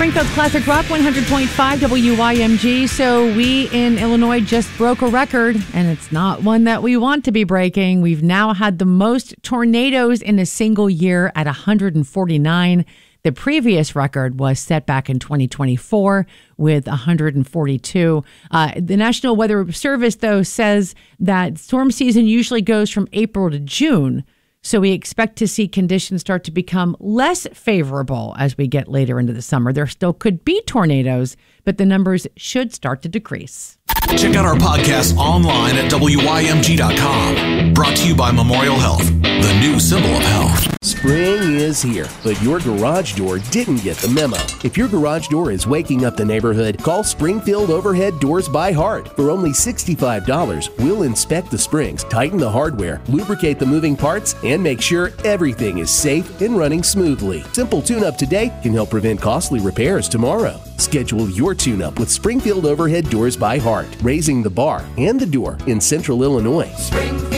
Springfield Classic Rock 100.5 WYMG. So we in Illinois just broke a record, and it's not one that we want to be breaking. We've now had the most tornadoes in a single year at 149. The previous record was set back in 2024 with 142. The National Weather Service, though, says that storm season usually goes from April to June. So we expect to see conditions start to become less favorable as we get later into the summer. There still could be tornadoes, but the numbers should start to decrease. Check out our podcast online at WYMG.com. Brought to you by Memorial Health, the new symbol of health. Spring is here, but your garage door didn't get the memo. If your garage door is waking up the neighborhood, call Springfield Overhead Doors by Heart. For only $65, we'll inspect the springs, tighten the hardware, lubricate the moving parts, and make sure everything is safe and running smoothly. Simple tune-up today can help prevent costly repairs tomorrow. Schedule your tune-up with Springfield Overhead Doors by Heart, raising the bar and the door in Central Illinois. Springfield